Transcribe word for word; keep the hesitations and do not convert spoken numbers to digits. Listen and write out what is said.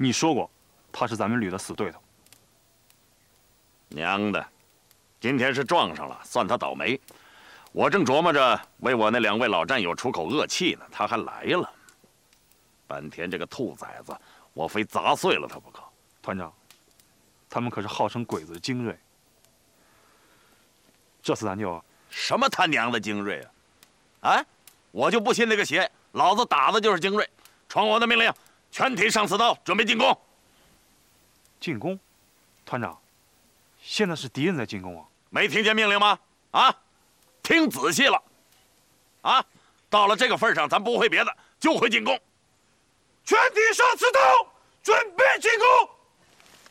你说过，他是咱们旅的死对头。 娘的，今天是撞上了，算他倒霉。我正琢磨着为我那两位老战友出口恶气呢，他还来了。半天这个兔崽子，我非砸碎了他不可。 团长，他们可是号称鬼子的精锐。这次咱就什么他娘的精锐啊！啊，我就不信那个邪，老子打的就是精锐。传我的命令，全体上刺刀，准备进攻。 进攻，团长，现在是敌人在进攻啊！ 没听见命令吗？啊，听仔细了。啊，到了这个份上，咱不会别的，就会进攻。 全体上刺刀，准备进攻。